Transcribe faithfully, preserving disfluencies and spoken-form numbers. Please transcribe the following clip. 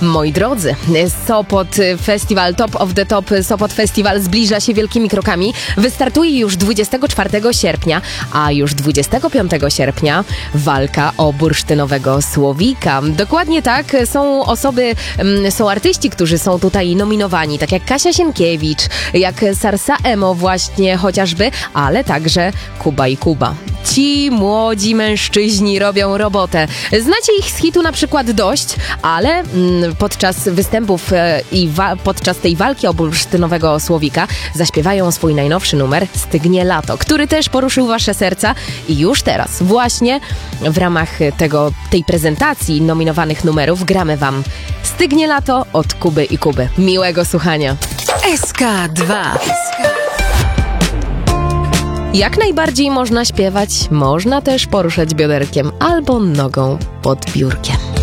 Moi drodzy, Sopot Festival, Top of the Top Sopot Festival zbliża się wielkimi krokami. Wystartuje już dwudziestego czwartego sierpnia, a już dwudziestego piątego sierpnia walka o bursztynowego słowika. Dokładnie tak, są osoby, są artyści, którzy są tutaj nominowani, tak jak Kasia Sienkiewicz, jak Sarsa Emo właśnie chociażby, ale także Kuba i Kuba. Ci młodzi mężczyźni robią robotę. Znacie ich z hitu na przykład Dość, ale mm, podczas występów e, i wa- podczas tej walki o bursztynowego słowika zaśpiewają swój najnowszy numer Stygnie lato, który też poruszył wasze serca i już teraz, właśnie w ramach tego, tej prezentacji nominowanych numerów gramy wam Stygnie lato od Kuby i Kuby. Miłego słuchania. S K dwa. Jak najbardziej można śpiewać, można też poruszać bioderkiem albo nogą pod biurkiem.